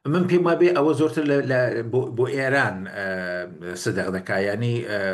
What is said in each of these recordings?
من پێم وابێ ئەوە زۆرتر بۆ ئێران سدەق دەکا ینی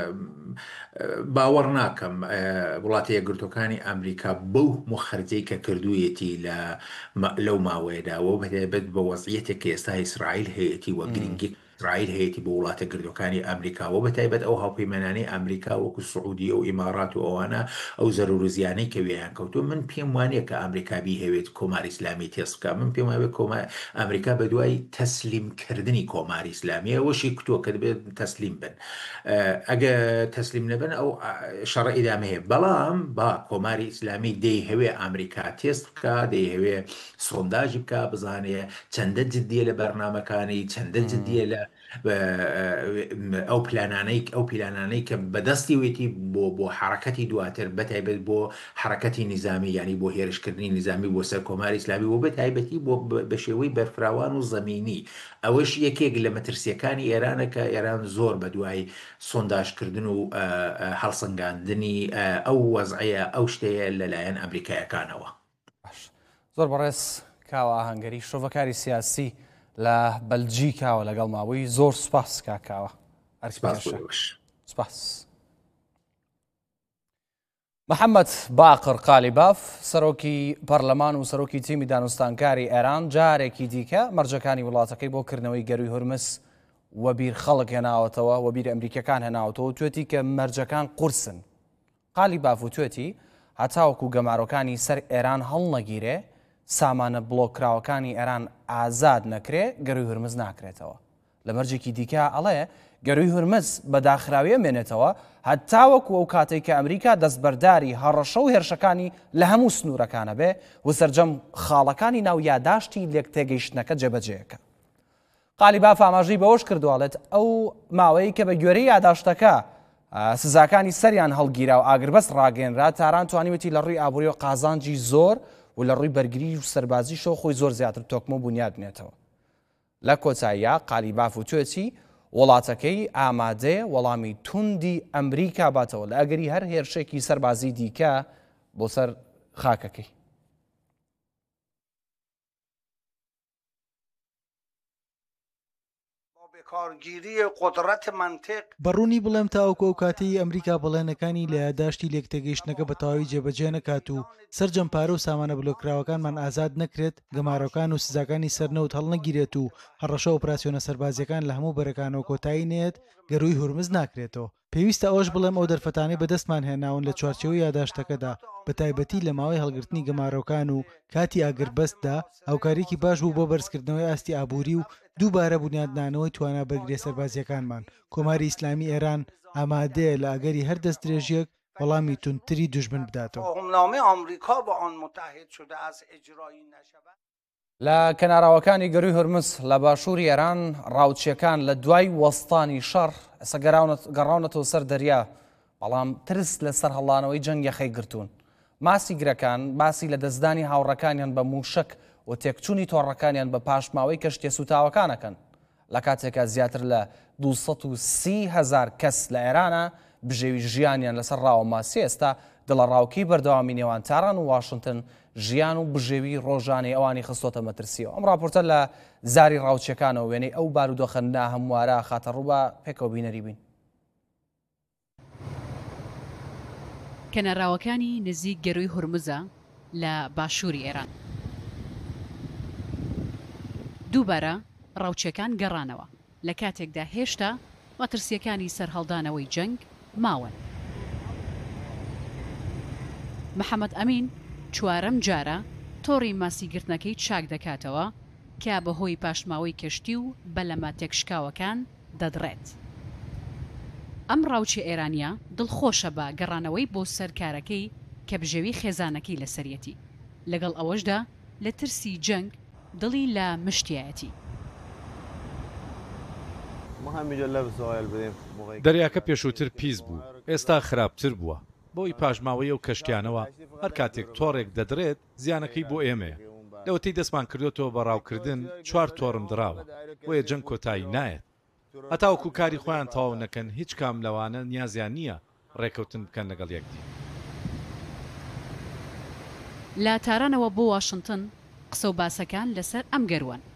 باوەڕ ناکەم وڵاتە یەکگرتوەکانی ئەمریکا بەو مخرجەی کە کردوویەتی لەو ماوەیەداوە بەدەبێت بە وەزعیەتێک کە ئێستا ئیسرائیل هەیەی وە گرنگی ئیسرائیل هەیەی بۆ وڵاتە گردوەکانی ئەمریکاوە بەتایبەت ئەو هاوپەیمانانەی ئەمریکا وەکو سعودیە و ئیمارات و ئەوانە ئەو زەرور و زیانەی کە وێیان کەوتو من پێم وانەیە کە ئەمریکابی هەوێت کۆماری ئیسلامی تێسکا من پێم وایە ئەمریکا بە دوای تەسلیمکردنی کۆماری ئیسلامیە وەشی کتووە کە دەبێت تەسلیم بن ئەگە تەسلیم نەبن ئەو شەڕە ئیدامە هەیە بەڵام با کۆماری ئیسلامی دەی هەوێ ئەمریکا تێست بکە دەی هەوێ سۆنداژی بکە بزانێ چەندە جددیە لە بەرنمەکانی چەندە جددیە لە ئەو پلانانەی کە بەدەستی وێتی بۆ حرەکەتی دواتر بەتایبەت بۆ حرەکەتی نیزامی ینی بۆ هێرشکردنی نیزامی بۆ سەر کۆماری ئیسلامی و بەتایبەتی بە شێوەی بەرفراوان و زەمینی ئەوەش یەکێک لە مەترسیەکانی ئێرانە کە ئێران زۆر بە دوای سۆنداژکردن و هەڵسەنگاندنی ئەو وەزعەیە ئەو شتەیە لەلایەن ئەمریکایەکانەوە. زۆر بەڕێز کاوە ئاهەنگەری شۆڤەکاری سیاسی لە بەلجیکاوە لەگەڵ ماوەی زۆر سوپاس کاکاوە سوپاس. محەممەد باقر قالیباف سەرۆکی پەرلەمان و سەرۆکی تیمی دانوستانکاری ئێران جارێکی دیکە مەرجەکانی وڵاتەکەی بۆ کردنەوەی گەروی هورمس وەبیر خەڵک هێناوەتەوە وەبیر ئەمریکەکان هێناوەتەوە توێتی کە مەرجەکان قورسن. قالیباف و توێتی هەتاوەکو گەمارۆکانی سەر ئێران هەڵ نەگیرێ سامانە بڵۆکراوەکانی ئێران ئازاد نەکرێ گەروی هورمز ناکرێتەوە. لە مەرجێکی دیکە ئەڵێ گەروی هورمز بەداخراویە مێنێتەوە هەتاوەکو ئەو کاتێک کە ئەمریکا دەستبەرداری هەڕەشە و هێرشەکانی لە هەموو سنوورەکانە بێ و سەرجەم خاڵەکانی ناو یاداشتی لێک تێگەیشتنەکە جێبەجێیەکە. قالیباف ئاماژەی بەوەش کردوڵێت ئەو ماوەی کە بە گوێرەی یاداشتەکە سزاکانی سەریان هەڵگیرا و ئاگربەست ڕاگەێنرا تاران توانیوەتی لە ڕووی ئابووری و قازانجی زۆر و لە ڕووی بەرگری و سەربازیشەوە خۆی زۆر زیاتر تۆکمە بنیاد بنێتەوە. لە کۆتاییە قالیباف و توێتی وڵاتەکەی ئامادەیە وەڵامی توندی ئەمریکا باتەوە لە ئەگەری هەر هێرشێکی سەربازی دیکە بۆ سەر خاکەکەی. بەڕوونی بڵێم تاوەکو ئەو کاتەی ئەمریکا بەڵێنەکانی لە یاداشتی لێکتێگەیشتنەکە بە تەواوی جێبەجێ نەکات و سەرجەم پارە و سامانە بلۆکراوەکانمان ئازاد نەکرێت گەمارۆکان و سزاکانی سەرنەوت هەڵ نەگیرێت و هەڕەشە ئۆپراسیۆنە سەربازیەکان لە هەموو بەرەکانەوە کۆتایی نێت گەروی هورمز ناکرێتەوە. پێویستە ئەوش بڵێم ئەو دەرفەتانەی بەدەستمان هێناون لە چوارچێوەی یاداشتەکەدا بە تایبەتی لە ماوەی هەڵگرتنی گەمارۆکان و کاتی ئاگربەستدا هاوکاریکی باش بوو بۆ بەرزکردنەوەی ئاستی ئابووری و دووبارە بنیادنانەوەی توانە بەرگرێ سەربازیەکانمان. کۆماری ئیسلامی ئێران ئامادەیە لە ئەگەری هەر دەست درێژیەک وەڵامی تونتری دوژمن بداتەوە. لە کەناراوەکانی گەروی هورمز لە باشووری ئێران ڕاوچیەکان لە دوای وەستانی شەڕ ئێستا گەڕاونەتەوە سەر دەریا بەڵام ترس لەسەر هەڵانەوەی جەنگ یەخەی گرتوون. ماسی گرەکان باسی لە دەستدانی هاوڕەکانیان بە موشک و تێکچوونی تۆڕەکانیان بە پاشماوەی کەشتێ سوتاوەکانەکەن لە کاتێکە زیاتر لە 230,000 کەس لە ئێرانە بژێوی ژیانیان لەسەر ڕاوە ماسی ئێستا دڵە ڕاوکی بەردەوامی نێوان تاران و واشنگتن ژیان و بژێوی ڕۆژانەی ئەوانی خستۆتە مەترسیەوە. ئەم راپۆرتە لە زاری ڕاوچیەکانەوە وێنەی ئەو بارودۆخەننا هەموارە خاتە ڕووبە پێکەوە بینەری بین. کەناراوەکانی نزیک گەروی هورمزە لە باشووری ئێران دووبارە ڕاوچیەکان گەڕانەوە لە کاتێکدا هێشتا مەترسیەکانی سەرهەڵدانەوەی جەنگ ماون. محەممەد ئەمین چوارەم جارە تۆڕی ماسیگرتنەکەی چاک دەکاتەوە کە بەهۆی پاشماوەی کەشتی و بەلەمە تێکشکاوەکان دەدڕێت. ئەم ڕاوچی ئێرانیا دڵخۆشە بە گەڕانەوەی بۆ سەرکارەکەی کە بژێوی خێزانەکەی لەسەرەتی لەگەڵ ئەوەشدا لە ترسی جەنگ دڵی لە مشتیایەتی. دەریاکە پێشووتر پیس بوو ئێستا خراپتر بووە بۆی پاشماوەی و کەشتیانەوە هەر کاتێک تۆڕێک دەدرێت زیانەکەی بۆ ئێمەیە. لەوەتەی دەستمان کردوێتەوە بە ڕاوکردن 4 تۆڕم دراوە بۆیە جەنگ کۆتایی نایەت. هەتاوەکو کاری خۆیان تەواو نەکەن هیچ کام لەوانە نیازیان نییە ڕێکەوتن بکەن لەگەڵ یەکدی. لە تارانەوە بۆ واشنگتن قسە و باسەکان لەسەر ئەم گەروان